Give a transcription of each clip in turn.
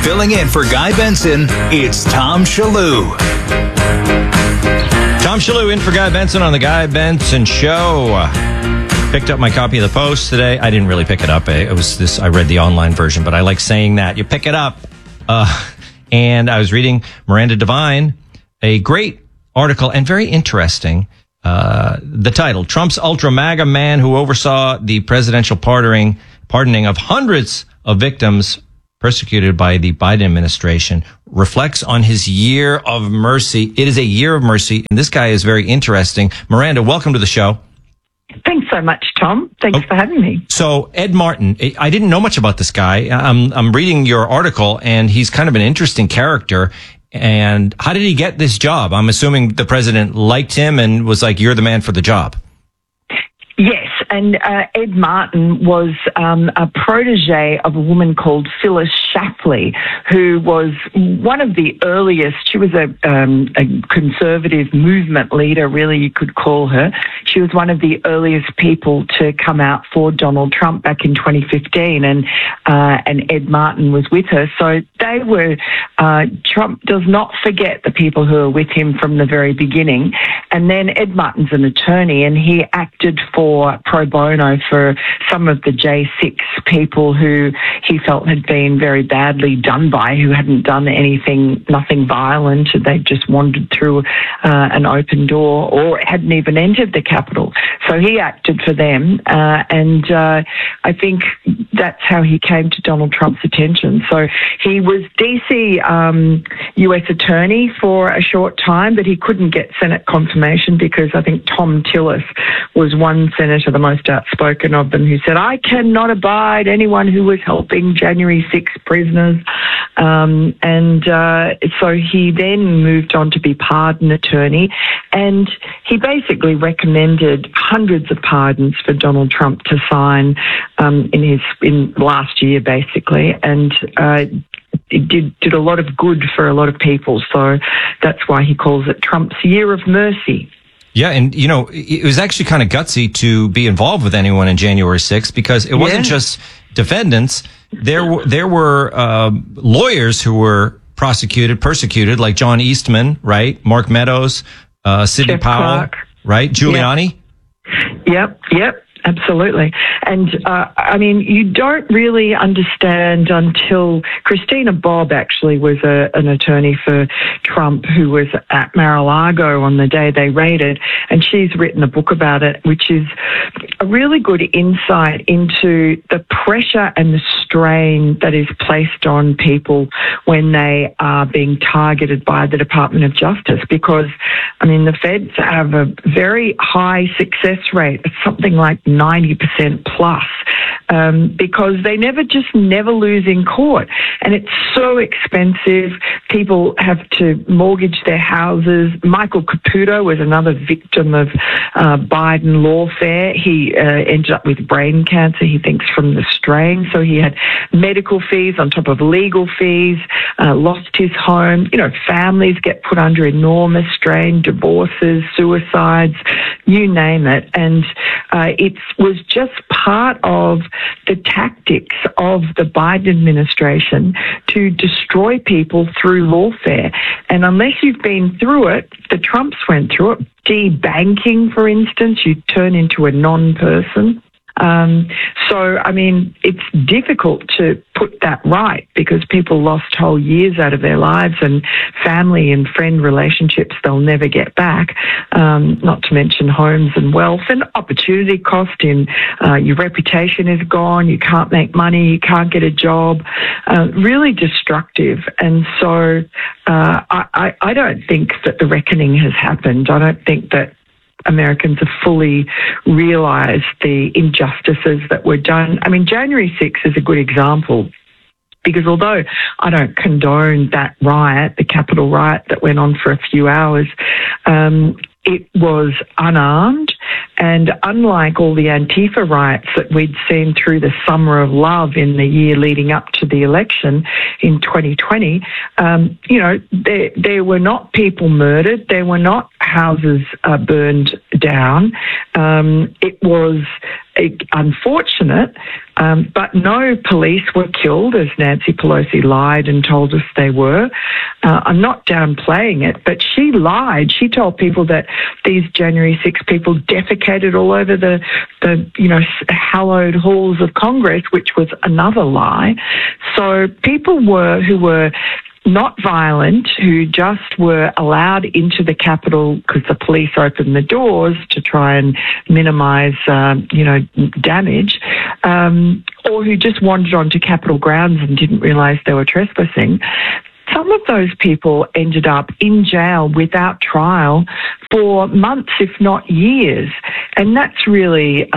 Filling in for Guy Benson, it's Tom Shallou. Tom Shallou in for Guy Benson on the Guy Benson Show. Picked up my copy of the Post today. I didn't really pick it up. I read the online version, but I like saying that. You pick it up. And I was reading Miranda Devine, a great article and very interesting. The title, Trump's ultra MAGA man who oversaw the presidential pardoning of hundreds of victims persecuted by the Biden administration, reflects on his year of mercy. It is a year of mercy, and this guy is very interesting. Miranda, welcome to the show. Thanks so much, Tom. Thanks for having me. So, Ed Martin, I didn't know much about this guy. I'm reading your article, and he's kind of an interesting character. And how did he get this job? I'm assuming the president liked him and was like, you're the man for the job. Yes, and Ed Martin was a protege of a woman called Phyllis Schlafly, who was one of the earliest. She was a conservative movement leader, really, you could call her. She was one of the earliest people to come out for Donald Trump back in 2015, and Ed Martin was with her. So they were, Trump does not forget the people who are with him from the very beginning. And then Ed Martin's an attorney, and he acted for pro bono for some of the J6 people who he felt had been very badly done by, who hadn't done nothing violent. They just wandered through an open door or hadn't even entered the Capitol. So he acted for them, and I think that's how he came to Donald Trump's attention. So he was DC U.S. attorney for a short time, but he couldn't get Senate confirmation because I think Tom Tillis was one senator, the most outspoken of them, who said, I cannot abide anyone who was helping January 6th prisoners. So he then moved on to be pardon attorney, and he basically recommended hundreds of pardons for Donald Trump to sign in last year, basically, and it did a lot of good for a lot of people. So that's why he calls it Trump's Year of Mercy. Yeah, and, it was actually kind of gutsy to be involved with anyone in January 6th because it wasn't just defendants. There were lawyers who were persecuted, like John Eastman, right? Mark Meadows, Sidney Jeff Powell, Clark. Right? Giuliani? Yep. Absolutely. And, you don't really understand until Christina Bobb actually was an attorney for Trump who was at Mar-a-Lago on the day they raided, and she's written a book about it, which is a really good insight into the pressure and the strain that is placed on people when they are being targeted by the Department of Justice, because, the feds have a very high success rate. It's something like 90% plus, because they never lose in court. And it's so expensive. People have to mortgage their houses. Michael Caputo was another victim of Biden lawfare. He ended up with brain cancer, he thinks, from the strain. So he had medical fees on top of legal fees, lost his home. Families get put under enormous strain, divorces, suicides, you name it. And it was just part of the tactics of the Biden administration to destroy people through lawfare. And unless you've been through it, the Trumps went through it. Debanking, for instance, you turn into a non-person. It's difficult to put that right because people lost whole years out of their lives and family and friend relationships they'll never get back, not to mention homes and wealth and opportunity cost in your reputation is gone, you can't make money, you can't get a job, really destructive. And so I don't think that the reckoning has happened. I don't think that Americans have fully realised the injustices that were done. January 6th is a good example because although I don't condone that riot, the Capitol riot that went on for a few hours, it was unarmed. And unlike all the Antifa riots that we'd seen through the summer of love in the year leading up to the election in 2020, there were not people murdered. There were not houses burned down. It was unfortunate, but no police were killed, as Nancy Pelosi lied and told us they were. I'm not downplaying it, but she lied. She told people that these January 6 people defecated all over the hallowed halls of Congress, which was another lie. So people who were not violent, who just were allowed into the Capitol because the police opened the doors to try and minimise, damage, or who just wandered onto Capitol grounds and didn't realise they were trespassing. Some of those people ended up in jail without trial for months, if not years. And that's really,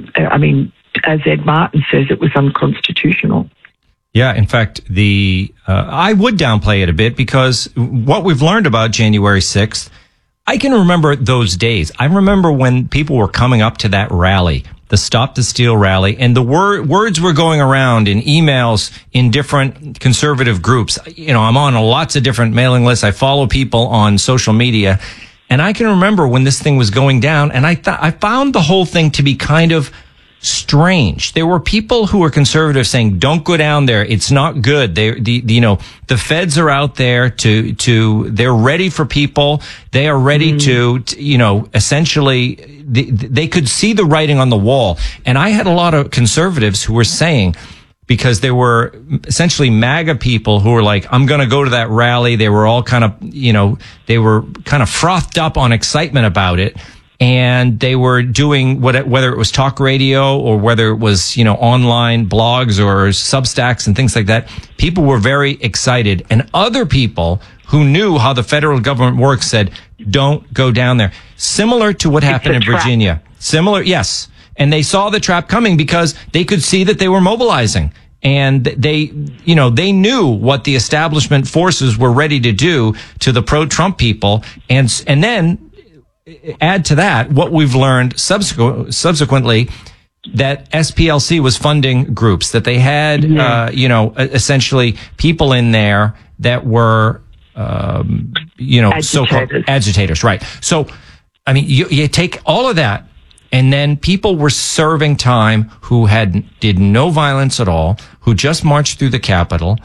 as Ed Martin says, it was unconstitutional. Yeah, in fact, I would downplay it a bit because what we've learned about January 6th, I can remember those days. I remember when people were coming up to that rally, the Stop the Steal rally, and the words were going around in emails in different conservative groups. I'm on lots of different mailing lists. I follow people on social media, and I can remember when this thing was going down, and I found the whole thing to be kind of strange. There were people who were conservative saying, "Don't go down there. It's not good." The feds are out there they're ready for people. They are ready to essentially they could see the writing on the wall. And I had a lot of conservatives who were saying, because there were essentially MAGA people who were like, "I'm going to go to that rally." They were all kind of, they were kind of frothed up on excitement about it. And they were doing whether it was talk radio or whether it was, online blogs or Substacks and things like that. People were very excited. And other people who knew how the federal government works said, "Don't go down there." Similar to what happened in Virginia. Similar, yes. And they saw the trap coming because they could see that they were mobilizing. And they knew what the establishment forces were ready to do to the pro-Trump people. And then, add to that what we've learned subsequently, that SPLC was funding groups, that they had, essentially people in there that were, so-called agitators. Right. So, you take all of that, and then people were serving time who did no violence at all, who just marched through the Capitol.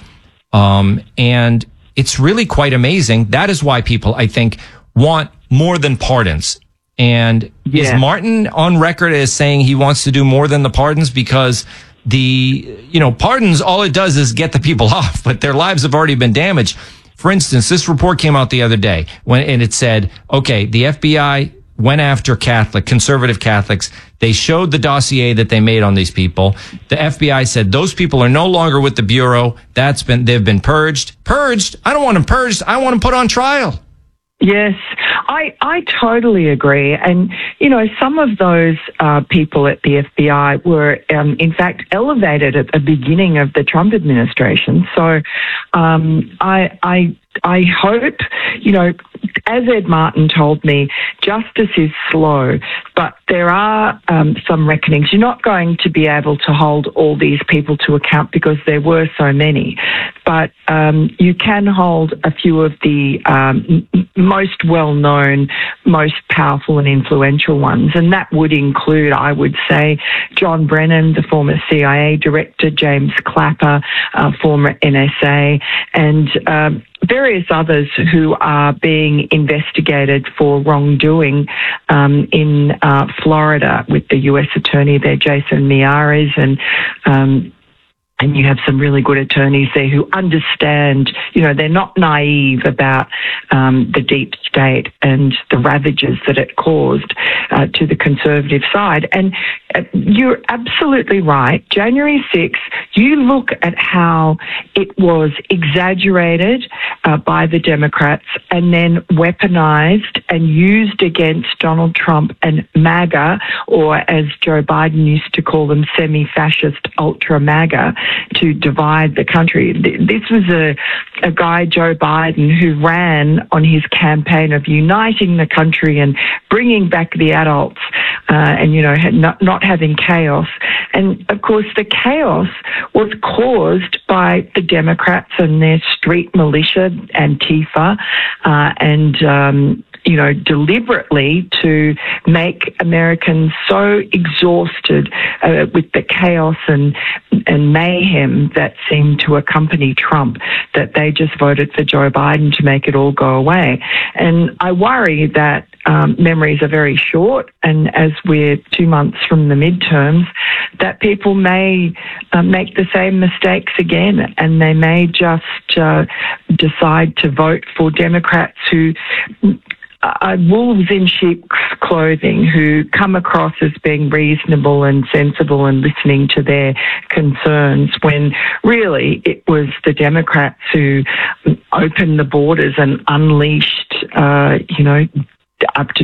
And it's really quite amazing. That is why people, I think, want more than pardons. And is Martin on record as saying he wants to do more than the pardons? Because pardons, all it does is get the people off, but their lives have already been damaged. For instance, this report came out the other day and it said, okay, the FBI went after conservative Catholics. They showed the dossier that they made on these people. The FBI said those people are no longer with the Bureau. They've been purged. Purged? I don't want them purged. I want them put on trial. Yes, I totally agree. And, some of those people at the FBI were, in fact, elevated at the beginning of the Trump administration. So I hope, as Ed Martin told me, justice is slow, but there are some reckonings. You're not going to be able to hold all these people to account because there were so many, but you can hold a few of the most well-known, most powerful and influential ones, and that would include, I would say, John Brennan, the former CIA director, James Clapper, former NSA, and various others who are being investigated for wrongdoing in Florida with the U.S. attorney there, Jason Miyares, and you have some really good attorneys there who understand, they're not naive about the deep state and the ravages that it caused to the conservative side. And you're absolutely right. January 6th, you look at how it was exaggerated by the Democrats and then weaponized and used against Donald Trump and MAGA, or as Joe Biden used to call them, semi-fascist ultra-MAGA. to divide the country. This was a guy, Joe Biden, who ran on his campaign of uniting the country and bringing back the adults and, you know, not having chaos. And, of course, the chaos was caused by the Democrats and their street militia, Antifa, you know, deliberately to make Americans so exhausted with the chaos and mayhem that seemed to accompany Trump that they just voted for Joe Biden to make it all go away. And I worry that memories are very short, and as we're 2 months from the midterms, that people may make the same mistakes again, and they may just decide to vote for Democrats who are wolves in sheep's clothing, who come across as being reasonable and sensible and listening to their concerns, when really it was the Democrats who opened the borders and unleashed, you know, up to